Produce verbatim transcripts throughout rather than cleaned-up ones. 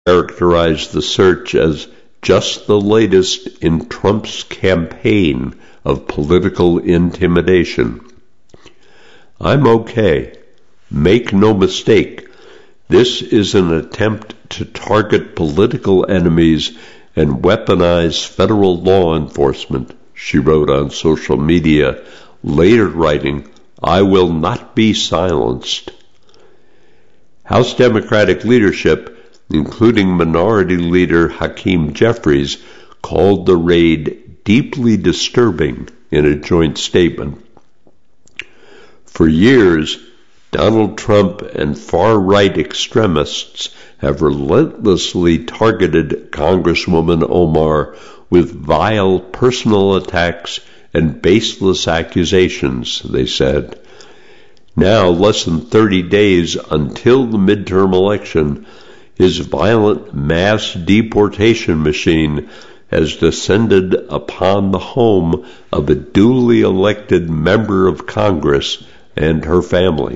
characterized the search as just the latest in Trump's campaign of political intimidation. I'm okay. Make no mistake, this is an attempt to target political enemies and weaponize federal law enforcement, she wrote on social media, later writing, I will not be silenced. House Democratic leadership, including Minority Leader Hakeem Jeffries, called the raid deeply disturbing in a joint statement. For years, Donald Trump and far-right extremists have relentlessly targeted Congresswoman Omar with vile personal attacks and baseless accusations, they said. Now, less than thirty days until the midterm election, his violent mass deportation machine has descended upon the home of a duly elected member of Congress and her family.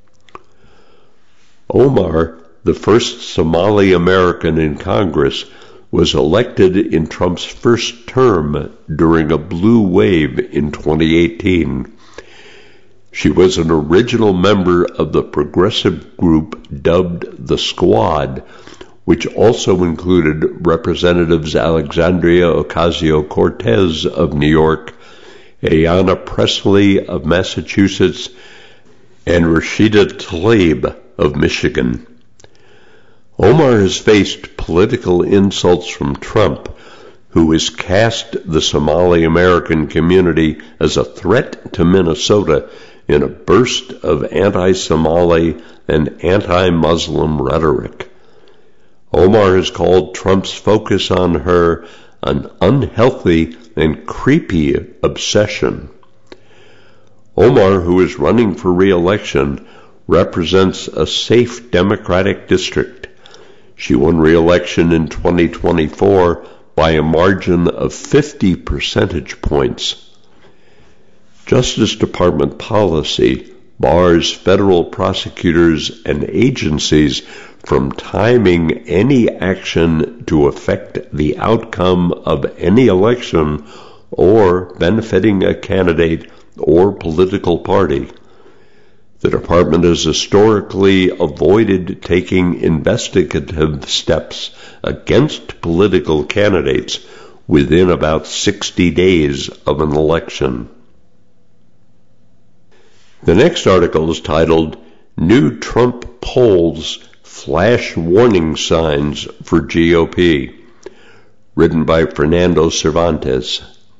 Omar, the first Somali American in Congress, was elected in Trump's first term during a blue wave in twenty eighteen. She was an original member of the progressive group dubbed the Squad, which also included Representatives Alexandria Ocasio-Cortez of New York, Ayanna Pressley of Massachusetts, and Rashida Tlaib of Michigan. Omar has faced political insults from Trump, who has cast the Somali American community as a threat to Minnesota in a burst of anti-Somali and anti-Muslim rhetoric. Omar has called Trump's focus on her an unhealthy and creepy obsession. Omar, who is running for re-election, represents a safe Democratic district. She won re-election in twenty twenty-four by a margin of fifty percentage points. Justice Department policy bars federal prosecutors and agencies from timing any action to affect the outcome of any election or benefiting a candidate or political party. The department has historically avoided taking investigative steps against political candidates within about sixty days of an election. The next article is titled, New Trump Polls Flash Warning Signs for G O P, written by Fernando Cervantes.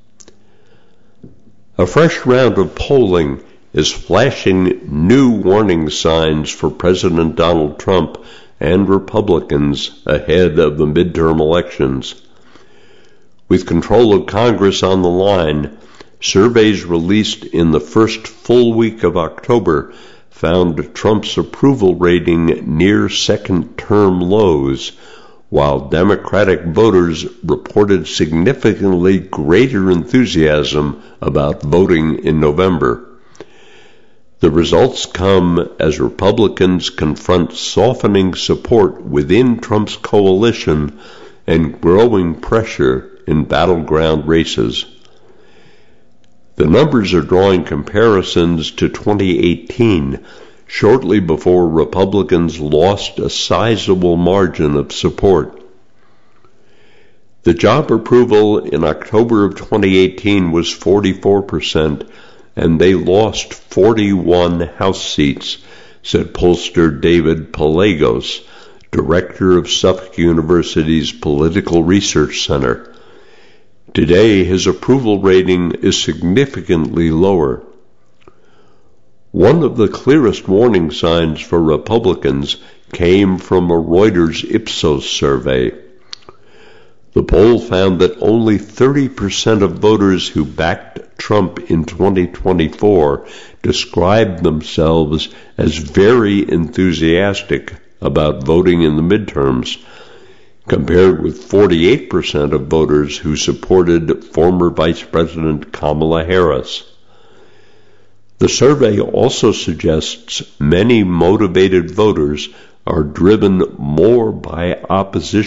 A fresh round of polling is flashing new warning signs for President Donald Trump and Republicans ahead of the midterm elections. With control of Congress on the line, surveys released in the first full week of October found Trump's approval rating near second-term lows, while Democratic voters reported significantly greater enthusiasm about voting in November. The results come as Republicans confront softening support within Trump's coalition and growing pressure in battleground races. The numbers are drawing comparisons to twenty eighteen, shortly before Republicans lost a sizable margin of support. The job approval in October of twenty eighteen was forty-four percent, and they lost forty-one House seats, said pollster David Pelagos, director of Suffolk University's Political Research Center. Today, his approval rating is significantly lower. One of the clearest warning signs for Republicans came from a Reuters Ipsos survey. The poll found that only thirty percent of voters who backed Trump in twenty twenty-four described themselves as very enthusiastic about voting in the midterms, compared with forty-eight percent of voters who supported former Vice President Kamala Harris. The survey also suggests many motivated voters are driven more by opposition